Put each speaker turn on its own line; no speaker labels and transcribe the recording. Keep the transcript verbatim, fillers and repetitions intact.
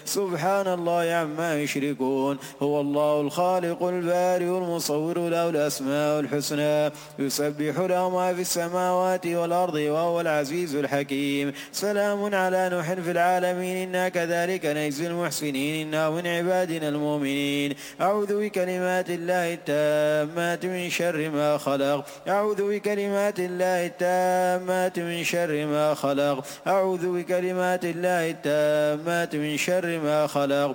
سبحان الله عما يشركون. هو الله الخالق البارئ المصور، له الأسماء الحسنى، يسبح له ما في السماوات والأرض وهو العزيز الحكيم. سلام على نوح في العالمين إنا كذلك نجزي المحسنين إنه من عبادنا المؤمنين. أعوذ بكلمات الله التامات من شر ما خلق. أعوذ بكلمات الله التامات من شر ما خلق. أعوذ بكلمات الله التامات من شر ما خلق.